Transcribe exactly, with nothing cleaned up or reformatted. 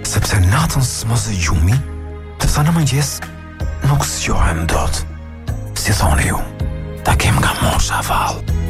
sepse natën mos e gjumi, të sa në mëngjes nuk zgjohem dot. Si thoni ju, ta kem nga mosha vallë.